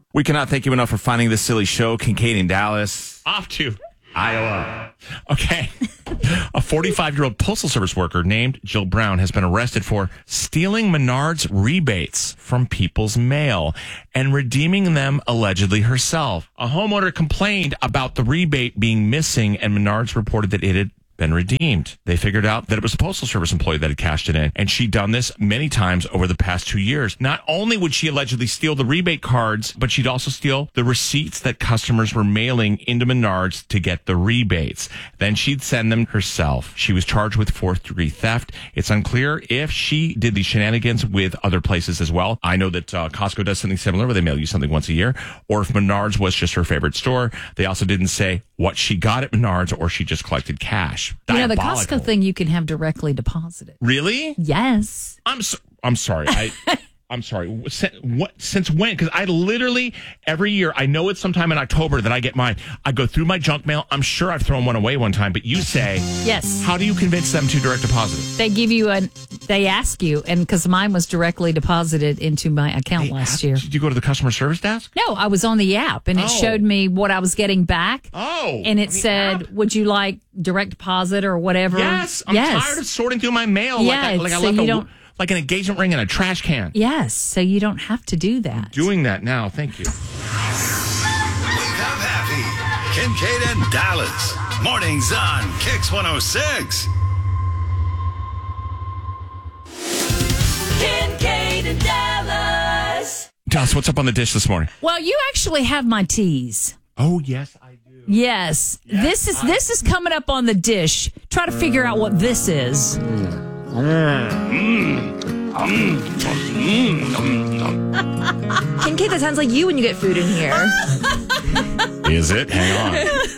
We cannot thank you enough for finding this silly show. Kincaid in Dallas. Off to Iowa. Okay. A 45-year-old Postal Service worker named Jill Brown has been arrested for stealing Menards rebates from people's mail and redeeming them allegedly herself. A homeowner complained about the rebate being missing, and Menards reported that it had been redeemed. They figured out that it was a Postal Service employee that had cashed it in, and she'd done this many times over the past 2 years. Not only would she allegedly steal the rebate cards, but she'd also steal the receipts that customers were mailing into Menards to get the rebates. Then she'd send them herself. She was charged with fourth-degree theft. It's unclear if she did these shenanigans with other places as well. I know that Costco does something similar where they mail you something once a year, or if Menards was just her favorite store. They also didn't say what she got at Menards or she just collected cash. You know, the Costco thing you can have directly deposited. Really? Yes. I'm sorry. I'm sorry. Since when? Because I literally, every year, I know it's sometime in October that I get mine. I go through my junk mail. I'm sure I've thrown one away one time, but you say, yes. How do you convince them to direct deposit it? They ask you, and because mine was directly deposited into my account last year. Did you go to the customer service desk? No, I was on the app, and it showed me what I was getting back. Oh. And it said, app? Would you like direct deposit or whatever? Yes. I'm tired of sorting through my mail. Yes, like I left like an engagement ring in a trash can. Yes, so you don't have to do that. I'm doing that now. Thank you. Wake up happy. Kincaid and Dallas. Mornings on Kix 106. Kincaid and Dallas. Dallas, what's up on the dish this morning? Well, you actually have my teas. Oh, yes, I do. Yes. This is coming up on the dish. Try to figure out what this is. Kincaid, that sounds like you when you get food in here. Is it? Hang on.